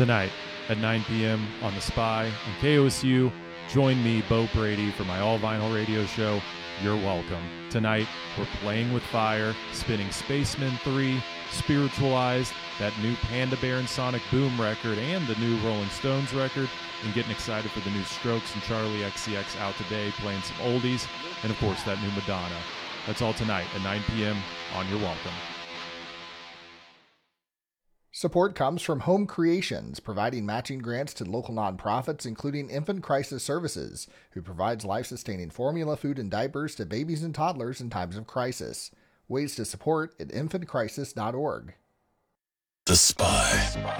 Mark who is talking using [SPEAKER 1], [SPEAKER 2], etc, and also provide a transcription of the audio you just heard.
[SPEAKER 1] Tonight at 9 p.m. on The Spy and KOSU, join me, Bo Brady, for my all-vinyl radio show, You're Welcome. Tonight, we're playing with fire, spinning Spacemen 3, Spiritualized, that new Panda Bear and Sonic Boom record, and the new Rolling Stones record, and getting excited for the new Strokes and Charlie XCX out today, playing some oldies, and of course that new Madonna. That's all tonight at 9 p.m. on You're Welcome.
[SPEAKER 2] Support comes from Home Creations, providing matching grants to local nonprofits, including Infant Crisis Services, who provides life-sustaining formula, food, and diapers to babies and toddlers in times of crisis. Ways to support at infantcrisis.org.
[SPEAKER 3] The Spy.